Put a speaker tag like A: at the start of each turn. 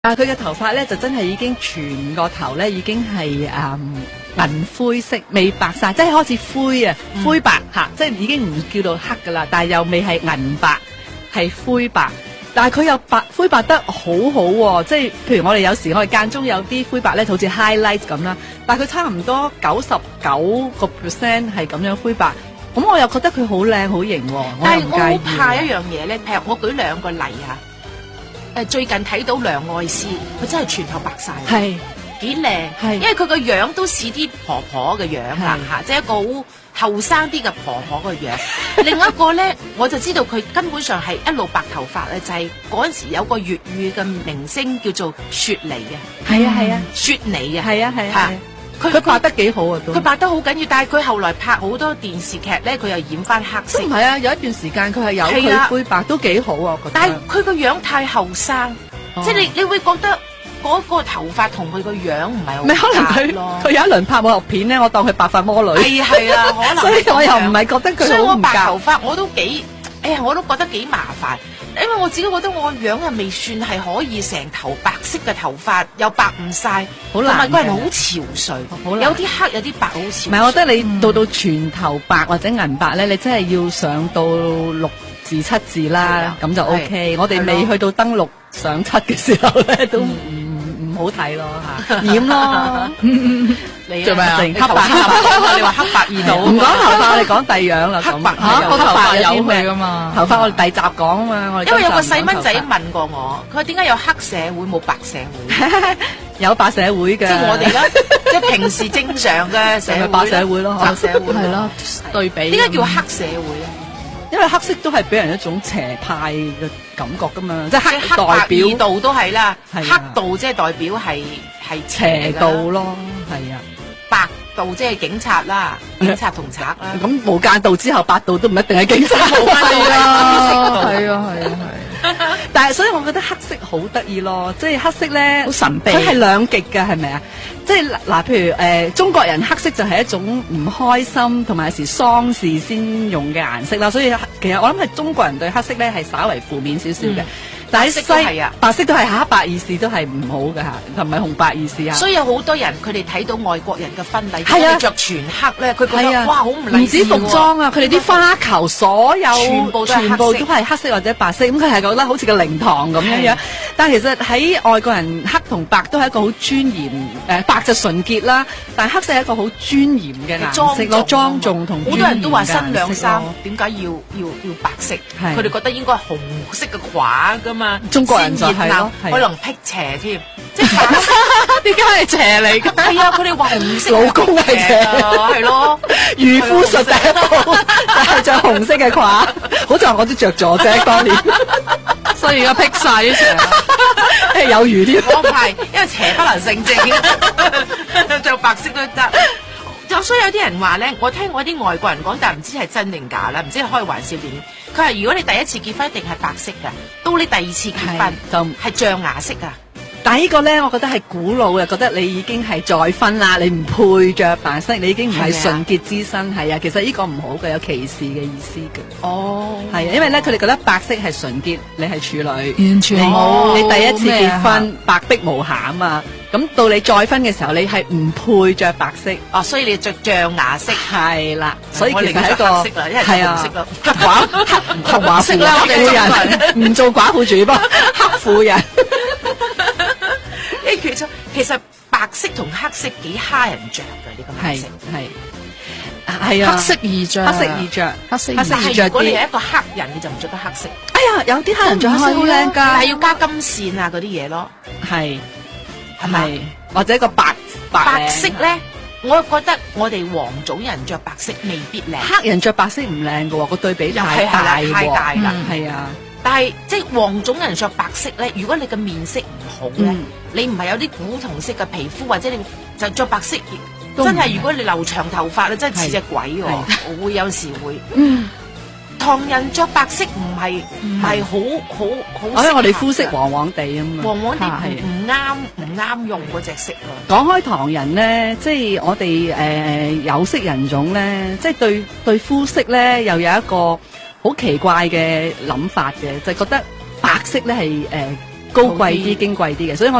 A: 但係佢嘅頭髮咧就真係已經全個頭咧已經係銀灰色，未白晒，即係開始灰啊，灰白吓，即係已經唔叫做黑噶啦，但係又未係銀白，係灰白。但係佢又灰白得好好喎，即係譬如我哋有時我哋間中有啲灰白咧，好似 highlight 咁啦，但係佢差唔多99% 係咁樣灰白，咁我又覺得佢好靚好型喎。
B: 但係我好怕一樣嘢咧，譬如我舉兩個例吓，最近睇到梁愛詩，佢真係全頭白晒，
A: 係
B: 幾靚，係因為佢個樣都似啲婆婆嘅樣啊吓，即係一個好後生啲嘅婆婆個樣。另一個咧，我就知道佢根本上係一路白頭髮咧，就係嗰陣時有個粵語嘅明星叫做雪妮啊，
A: 係啊係啊，
B: 雪妮啊，
A: 係啊係啊，佢白得幾好啊都，
B: 佢白得好緊要，但係佢後來拍好多電視劇咧，佢又染翻黑色。
A: 唔係啊，有一段時間佢係有佢灰白都幾好啊，我覺得。
B: 但係佢個樣太後生，即係你會覺得。嗰個頭髮同佢個樣唔係好夾，
A: 可能佢有一輪拍武俠片咧，我當佢白髮魔女。
B: 係啊，可能。
A: 所以我又唔係覺得佢好唔夾。
B: 所以我白頭髮我都幾，我都覺得幾麻煩，因為我自己覺得我個樣又未算係可以成頭白色嘅頭髮，又白唔晒，
A: 好難。
B: 同埋個人好憔悴，有啲黑有啲白，好憔悴。
A: 唔係，我覺得你到全頭白或者銀白咧，你真係要上到6字7字啦，咁就 OK。我哋未去到登6上7嘅時候咧，都唔好睇咯嚇，染咯。
B: 你
A: 做咩啊？黑白，
B: 你話黑白二度，
A: 唔講頭髮，我哋講第樣啦。
B: 黑白
A: 我頭髮
B: 有
A: 咩噶嘛？頭髮我哋第集講啊嘛。我哋
B: 因為有個細蚊仔問過我，佢話點解有黑社會冇白社會？
A: 有白社會嘅，
B: 即係我哋啦，即係平時正常嘅社會，
A: 白社會咯，
B: 白社會
A: 係咯，對比。
B: 點解叫黑社會咧？
A: 因為黑色都係俾人一種邪派嘅感覺噶嘛，即係黑
B: 白
A: 代表
B: 二道都係啦，
A: 黑
B: 道即係代表係
A: 邪道咯，係啊，
B: 白道即係警察啦，警察同賊啦。
A: 咁無間道之後白道都唔一定係警察，
B: 係啊，
A: 係啊。但係所以我覺得黑色好得意咯，即係黑色咧好神秘，佢係兩極嘅，係咪啊？即係嗱，譬如中國人黑色就係一種唔開心同埋有時喪事先用嘅顏色啦，所以其實我諗係中國人對黑色咧係稍為負面少少嘅。但係白色都係黑白二事都係唔好嘅嚇，同埋紅白二事啊。
B: 所以有好多人佢哋睇到外國人嘅婚禮，佢哋着全黑咧，佢覺得哇好唔理智喎。唔止服裝啊，佢哋啲花球所有全部都係黑色或者白色，咁佢係覺得好似個靈堂咁樣樣。但係其實喺外國人黑同白都係一個好尊嚴，白就純潔啦，但係黑色係一個好尊嚴嘅顏色咯，莊重同好多人都話新娘衫點解要白色？佢哋覺得應該係紅色嘅褂㗎嘛。
A: 中國人就係咯，
B: 可能辟邪添，即係白色
A: 點解係邪嚟㗎？
B: 係啊，佢哋話紅色
A: 老公係邪，
B: 係咯，
A: 漁夫術第一步就係着紅色嘅褂，好在我都着咗啫，當年，所以而家辟晒啲邪，即係有餘啲。
B: 我唔係，因為邪不能勝正，着白色都得。所以有啲人話咧，我聽我啲外國人講，但係唔知係真定假啦，唔知係開玩笑點。佢話如果你第一次結婚一定係白色噶，到你第二次結婚就係象牙色啊。
A: 但係呢個咧，我覺得係古老嘅，覺得你已經係再婚啦，你唔配着白色，你已經唔係純潔之身，係啊。其實呢個唔好嘅，有歧視嘅意思嘅。
B: 哦，
A: 係啊，因為咧佢哋覺得白色係純潔，你係處女，
B: 完全冇。
A: 你第一次結婚白璧無瑕啊嘛。咁到你再婚嘅時候，你係唔配着白色，
B: 所以你着象牙色係啦。
A: 所以其實係一個
B: 係啊，
A: 紅寡婦啦，婦人唔做寡婦住噃，黑婦人。
B: 其實白色同黑色幾蝦人着嘅呢個顏色
A: 係啊，
B: 黑色易着，
A: 黑色易着，黑色易着。
B: 如果你係一個黑人，你就唔着得黑色。
A: 哎呀，有啲黑人着黑色好靚㗎，
B: 但係要加金線啊嗰啲嘢咯。
A: 係咪？或者個白
B: 色咧，我覺得我哋黃種人着白色未必靚。
A: 黑人着白色唔靚㗎喎，個對比太大
B: 啦。
A: 係啊。
B: 但係即係黃種人着白色咧，如果你嘅面色唔好咧，你唔係有啲古銅色嘅皮膚，或者你就着白色，真係如果你留長頭髮咧，真係似隻鬼喎，會有時會。唐人着白色唔係好，
A: 因為我哋膚色黃黃地啊嘛，
B: 黃黃地唔啱用嗰隻色啊。
A: 講開唐人咧，即係我哋有色人種咧，即係對膚色咧又有一個好奇怪嘅諗法嘅，就覺得白色咧係高貴啲、矜貴啲嘅，所以我